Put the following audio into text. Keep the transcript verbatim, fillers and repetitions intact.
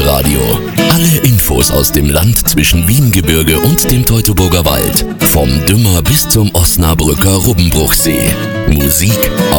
Wiesenradio. Alle Infos aus dem Land zwischen Wiengebirge und dem Teutoburger Wald. Vom Dümmer bis zum Osnabrücker Rubbenbruchsee. Musik